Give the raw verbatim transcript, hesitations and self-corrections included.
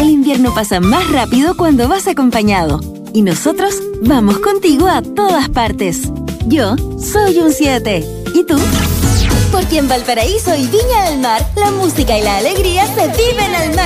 El invierno pasa más rápido cuando vas acompañado. Y nosotros vamos contigo a todas partes. Yo soy un siete. ¿Y tú? Porque en Valparaíso y Viña del Mar, la música y la alegría se viven al máximo.